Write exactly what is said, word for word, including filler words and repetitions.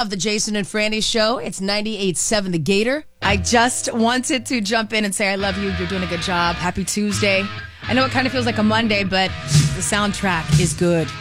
Of the Jason and Franny show. It's ninety-eight point seven The Gator. I just wanted to jump in and say I love you. You're doing a good job. Happy Tuesday. I know it kind of feels like a Monday, but the soundtrack is good.